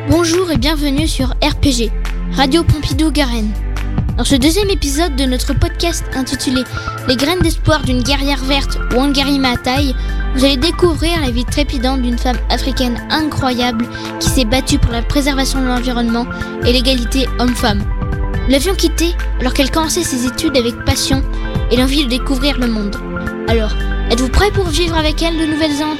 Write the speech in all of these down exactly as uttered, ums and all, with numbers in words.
Bonjour et bienvenue sur R P G, Radio Pompidou Garenne. Dans ce deuxième épisode de notre podcast intitulé « Les graines d'espoir d'une guerrière verte, Wangari Maathai », vous allez découvrir la vie trépidante d'une femme africaine incroyable qui s'est battue pour la préservation de l'environnement et l'égalité homme-femme. Nous l'avions quittée alors qu'elle commençait ses études avec passion et l'envie de découvrir le monde. Alors, êtes-vous prêts pour vivre avec elle de nouvelles aventures ?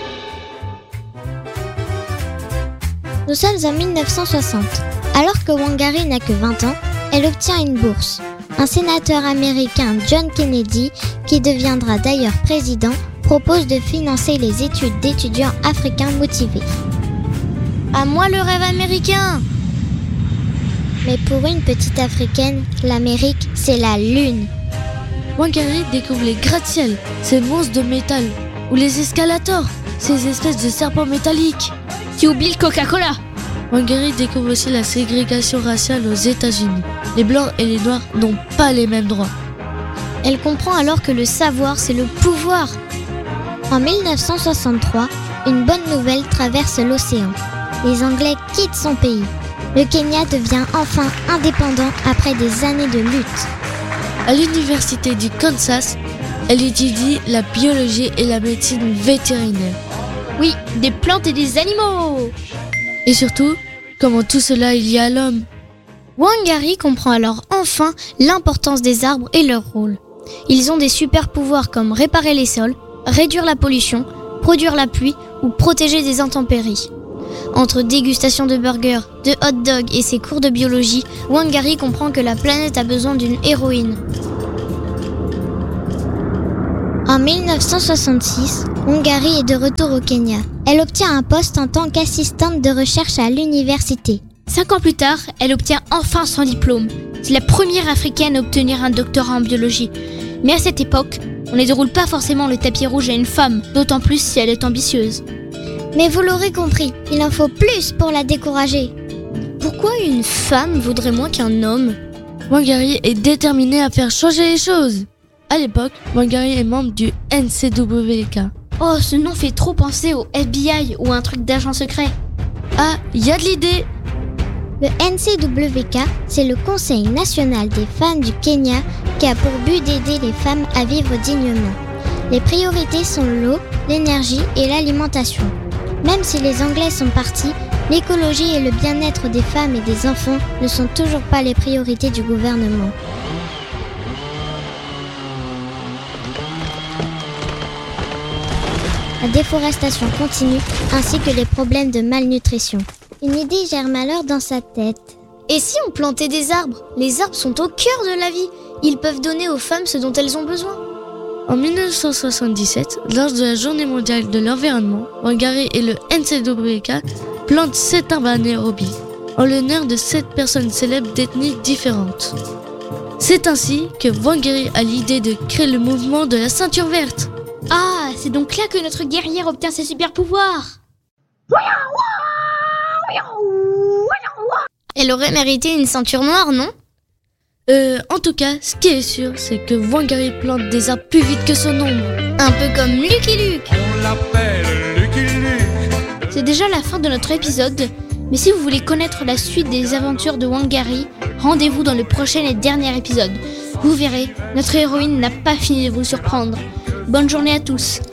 Nous sommes en mille neuf cent soixante. Alors que Wangari n'a que vingt ans, elle obtient une bourse. Un sénateur américain, John Kennedy, qui deviendra d'ailleurs président, propose de financer les études d'étudiants africains motivés. À moi le rêve américain ! Mais pour une petite africaine, l'Amérique, c'est la lune. Wangari découvre les gratte-ciel, ces monstres de métal, ou les escalators, ces espèces de serpents métalliques. Tu oublies le Coca-Cola. Wangari découvre aussi la ségrégation raciale aux États-Unis. Les blancs et les noirs n'ont pas les mêmes droits. Elle comprend alors que le savoir, c'est le pouvoir. En mille neuf cent soixante-trois, une bonne nouvelle traverse l'océan. Les Anglais quittent son pays. Le Kenya devient enfin indépendant après des années de lutte. À l'université du Kansas, elle étudie la biologie et la médecine vétérinaire. Oui, des plantes et des animaux. Et surtout, comment tout cela est lié à l'homme. Wangari comprend alors enfin l'importance des arbres et leur rôle. Ils ont des super pouvoirs comme réparer les sols, réduire la pollution, produire la pluie ou protéger des intempéries. Entre dégustation de burgers, de hot dogs et ses cours de biologie, Wangari comprend que la planète a besoin d'une héroïne. En mille neuf cent soixante-six, Wangari est de retour au Kenya. Elle obtient un poste en tant qu'assistante de recherche à l'université. Cinq ans plus tard, elle obtient enfin son diplôme. C'est la première africaine à obtenir un doctorat en biologie. Mais à cette époque, on ne déroule pas forcément le tapis rouge à une femme, d'autant plus si elle est ambitieuse. Mais vous l'aurez compris, il en faut plus pour la décourager. Pourquoi une femme vaudrait moins qu'un homme ? Wangari est déterminée à faire changer les choses. À l'époque, Wangari est membre du N C W K. Oh, ce nom fait trop penser au F B I ou un truc d'agent secret. Ah, il y a de l'idée. Le N C W K, c'est le Conseil national des femmes du Kenya qui a pour but d'aider les femmes à vivre dignement. Les priorités sont l'eau, l'énergie et l'alimentation. Même si les Anglais sont partis, l'écologie et le bien-être des femmes et des enfants ne sont toujours pas les priorités du gouvernement. La déforestation continue, ainsi que les problèmes de malnutrition. Une idée germe alors dans sa tête. Et si on plantait des arbres ? Les arbres sont au cœur de la vie. Ils peuvent donner aux femmes ce dont elles ont besoin. En mille neuf cent soixante-dix-sept, lors de la Journée mondiale de l'environnement, Wangari et le N C W K plantent sept arbres à Nairobi, en l'honneur de sept personnes célèbres d'ethnies différentes. C'est ainsi que Wangari a l'idée de créer le mouvement de la ceinture verte. Ah, c'est donc là que notre guerrière obtient ses super pouvoirs. Elle aurait mérité une ceinture noire, non ? Euh, en tout cas, ce qui est sûr, c'est que Wangari plante des arbres plus vite que son ombre. Un peu comme Lucky Luke. On l'appelle Lucky Luke. C'est déjà la fin de notre épisode, mais si vous voulez connaître la suite des aventures de Wangari, rendez-vous dans le prochain et dernier épisode. Vous verrez, notre héroïne n'a pas fini de vous surprendre. Bonne journée à tous.